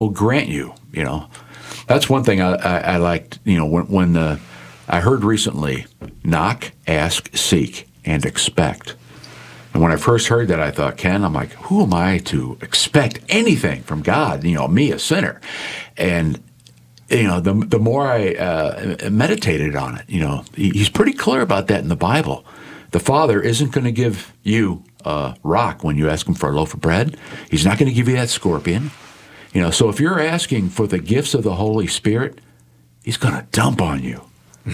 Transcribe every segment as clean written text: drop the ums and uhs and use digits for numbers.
will grant you. That's one thing I liked. When I heard recently, knock, ask, seek, and expect. And when I first heard that, I thought, Ken, I'm like, who am I to expect anything from God? Me, a sinner. And the more I meditated on it, he's pretty clear about that in the Bible. The Father isn't going to give you a rock when you ask him for a loaf of bread. He's not going to give you that scorpion. So if you're asking for the gifts of the Holy Spirit, he's going to dump on you.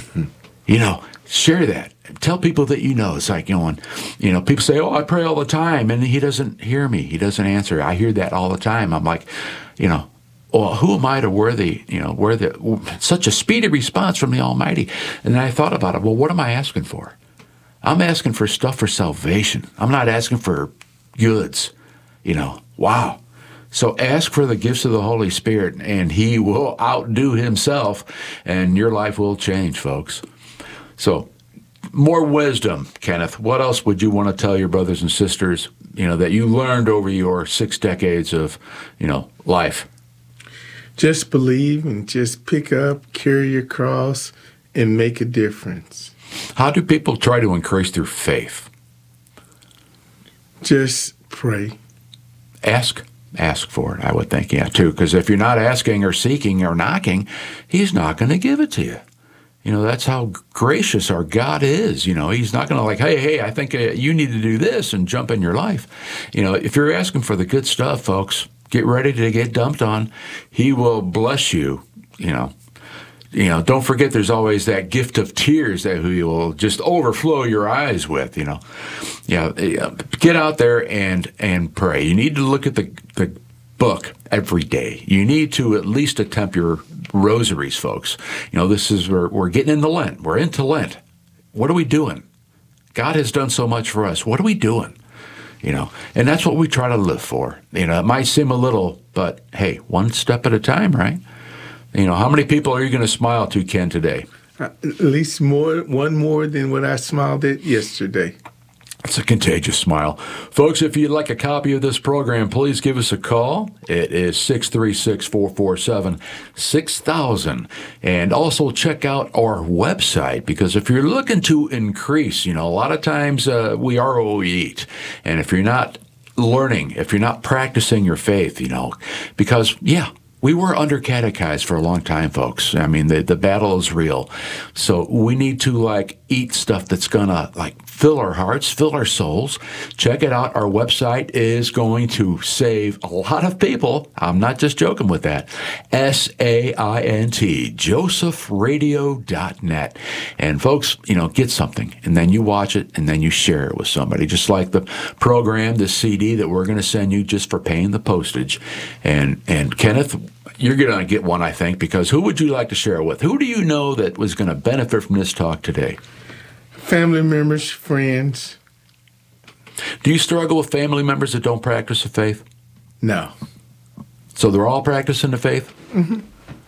Share that. Tell people that It's like, when, people say, oh, I pray all the time, and he doesn't hear me. He doesn't answer. I hear that all the time. I'm like, well, who am I to worthy such a speedy response from the Almighty? And then I thought about it. Well, what am I asking for? I'm asking for stuff for salvation. I'm not asking for goods. Wow. So ask for the gifts of the Holy Spirit, and he will outdo himself, and your life will change, folks. So more wisdom, Kenneth. What else would you want to tell your brothers and sisters, that you learned over your 6 decades of, life? Just believe and just pick up, carry your cross, and make a difference. How do people try to increase their faith? Just pray. Ask for it, I would think, too. Because if you're not asking or seeking or knocking, he's not going to give it to you. That's how gracious our God is. He's not going to like, hey, I think you need to do this and jump in your life. If you're asking for the good stuff, folks, get ready to get dumped on. He will bless you. Don't forget there's always that gift of tears that he will just overflow your eyes with, Get out there and pray. You need to look at the book every day. You need to at least attempt your rosaries, folks. This is where we're getting into Lent. We're into Lent. What are we doing? God has done so much for us. What are we doing? And that's what we try to live for. It might seem a little, but hey, one step at a time, right? How many people are you going to smile to, Ken, today? At least one more than what I smiled at yesterday. It's a contagious smile. Folks, if you'd like a copy of this program, please give us a call. It is 636-447-6000. And also check out our website, because if you're looking to increase, a lot of times we are what we eat. And if you're not learning, if you're not practicing your faith, because, we were under-catechized for a long time, folks. I mean, the battle is real. So we need to, eat stuff that's going to, fill our hearts, fill our souls. Check it out. Our website is going to save a lot of people. I'm not just joking with that. SAINT, josephradio.net. And, folks, get something, and then you watch it, and then you share it with somebody. Just like the program, the CD that we're going to send you just for paying the postage. And Kenneth, you're going to get one, I think, because who would you like to share it with? Who do you know that was going to benefit from this talk today? Family members, friends. Do you struggle with family members that don't practice the faith? No. So they're all practicing the faith? Mm-hmm.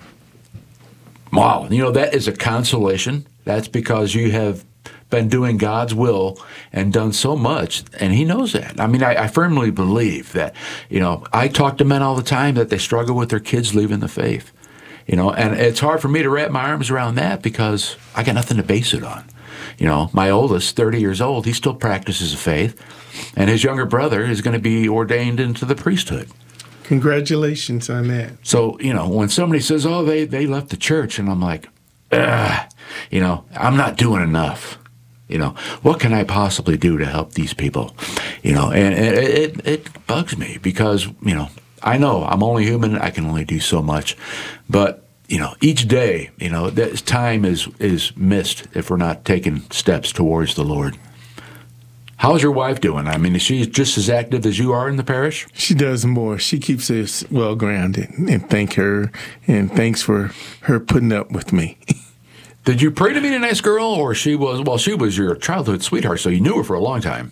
Wow. That is a consolation. That's because you have been doing God's will and done so much, and he knows that. I mean, I firmly believe that, I talk to men all the time that they struggle with their kids leaving the faith, and it's hard for me to wrap my arms around that because I got nothing to base it on. My oldest, 30 years old, he still practices the faith, and his younger brother is going to be ordained into the priesthood. Congratulations on that. So, when somebody says, oh, they left the church, and I'm like, I'm not doing enough. What can I possibly do to help these people? And it bugs me because, I know I'm only human. I can only do so much. But, each day, that time is missed if we're not taking steps towards the Lord. How's your wife doing? I mean, is she just as active as you are in the parish? She does more. She keeps us well-grounded, and thank her, and thanks for her putting up with me. Did you pray to be a nice girl, or she was your childhood sweetheart, so you knew her for a long time?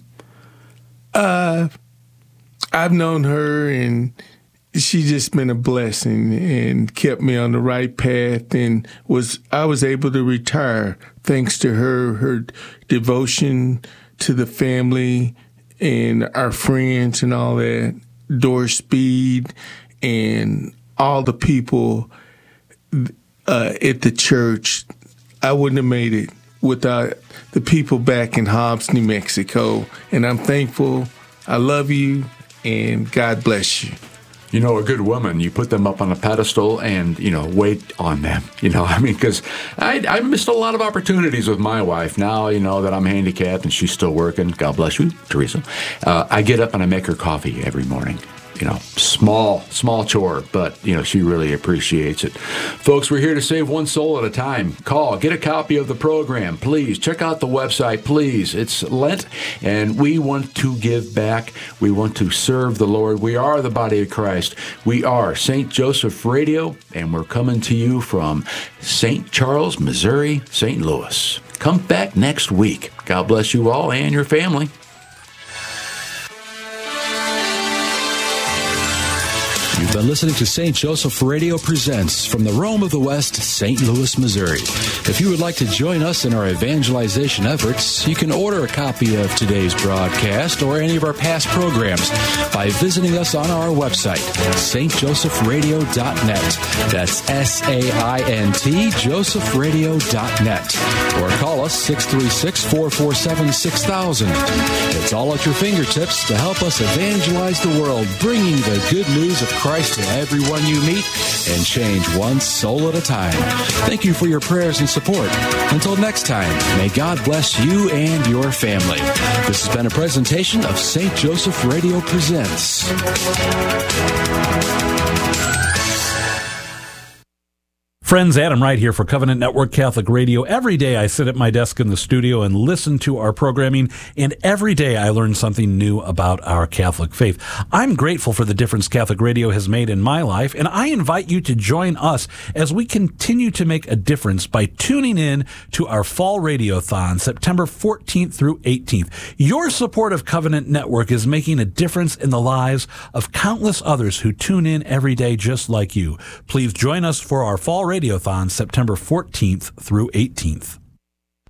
I've known her, and she's just been a blessing and kept me on the right path, and I was able to retire thanks to her devotion to the family and our friends and all that, door speed, and all the people at the church. I wouldn't have made it without the people back in Hobbs, New Mexico. And I'm thankful. I love you, and God bless you. You know, a good woman, you put them up on a pedestal and, wait on them. Because I missed a lot of opportunities with my wife. Now, that I'm handicapped and she's still working, God bless you, Teresa, I get up and I make her coffee every morning. Small chore, but, she really appreciates it. Folks, we're here to save one soul at a time. Call, get a copy of the program, please. Check out the website, please. It's Lent, and we want to give back. We want to serve the Lord. We are the body of Christ. We are St. Joseph Radio, and we're coming to you from St. Charles, Missouri, St. Louis. Come back next week. God bless you all and your family. You've been listening to St. Joseph Radio Presents from the Rome of the West, St. Louis, Missouri. If you would like to join us in our evangelization efforts, you can order a copy of today's broadcast or any of our past programs by visiting us on our website, stjosephradio.net. That's SAINT, josephradio.net. Or call us 636-447-6000. It's all at your fingertips to help us evangelize the world, bringing the good news of Christ to everyone you meet and change one soul at a time. Thank you for your prayers and support. Until next time, may God bless you and your family. This has been a presentation of St. Joseph Radio Presents. Friends, Adam Wright here for Covenant Network Catholic Radio. Every day I sit at my desk in the studio and listen to our programming, and every day I learn something new about our Catholic faith. I'm grateful for the difference Catholic Radio has made in my life, and I invite you to join us as we continue to make a difference by tuning in to our Fall Radiothon, September 14th through 18th. Your support of Covenant Network is making a difference in the lives of countless others who tune in every day just like you. Please join us for our Fall Radiothon, September 14th through 18th.